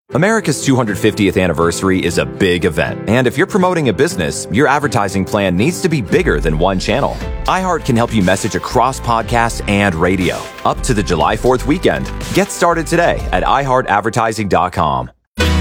America's 250th anniversary is a big event, and if you're promoting a business, your advertising plan needs to be bigger than one channel. iHeart can help you message across podcast and radio up to the July 4th weekend. Get started today at iHeartAdvertising.com.